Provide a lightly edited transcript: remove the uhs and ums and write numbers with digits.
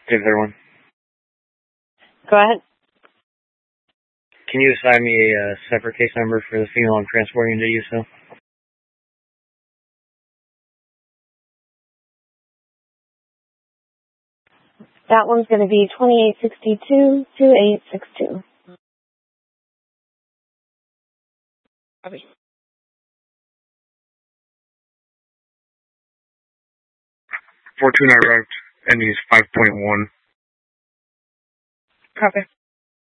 Take the other one. Go ahead. Can you assign me a separate case number for the female I'm transporting to USO? That one's going to be 2862-2862. Copy. Fortuna arrived, and he's 5.1. Copy.